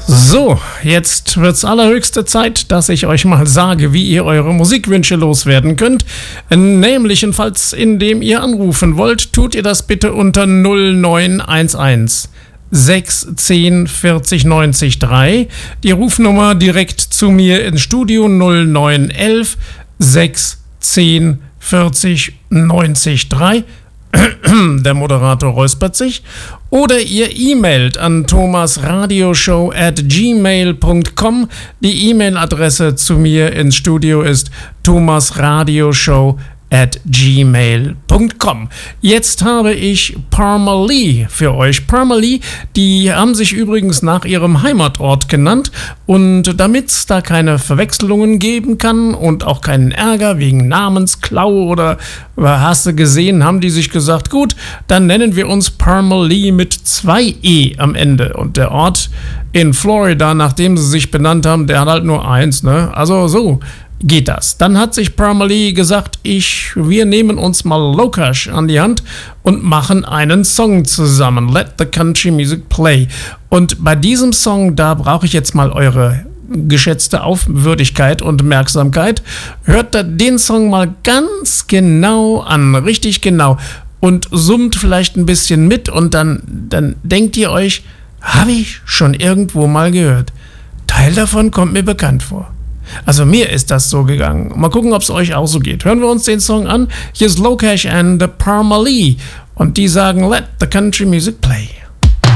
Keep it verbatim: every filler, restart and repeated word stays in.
So, jetzt wird's allerhöchste Zeit, dass ich euch mal sage, wie ihr eure Musikwünsche loswerden könnt. Nämlich, falls indem ihr anrufen wollt, tut ihr das bitte unter null neun eins eins sechs eins null vierzig neunzig drei. Die Rufnummer direkt zu mir ins Studio null neun eins eins sechs eins null vierzig neunzig drei. Der Moderator räuspert sich. Oder ihr e-mailt an thomasradioshow at gmail punkt com. Die E-Mail-Adresse zu mir ins Studio ist thomasradioshow at gmail punkt com. Jetzt habe ich Parmalee für euch. Parmalee, die haben sich übrigens nach ihrem Heimatort genannt, und damit es da keine Verwechslungen geben kann und auch keinen Ärger wegen Namensklau oder hast du gesehen, haben die sich gesagt, gut, dann nennen wir uns Parmalee mit zwei E am Ende, und der Ort in Florida, nachdem sie sich benannt haben, der hat halt nur eins, ne? Also so geht das. Dann hat sich Parmalee gesagt, ich, wir nehmen uns mal Lokash an die Hand und machen einen Song zusammen. Let the Country Music Play. Und bei diesem Song, da brauche ich jetzt mal eure geschätzte Aufwürdigkeit und Merksamkeit. Hört da den Song mal ganz genau an, richtig genau, und summt vielleicht ein bisschen mit, und dann, dann denkt ihr euch, habe ich schon irgendwo mal gehört. Teil davon kommt mir bekannt vor. Also mir ist das so gegangen. Mal gucken, ob es euch auch so geht. Hören wir uns den Song an. Hier ist Lokash and Parmalee, und die sagen, let the country music play.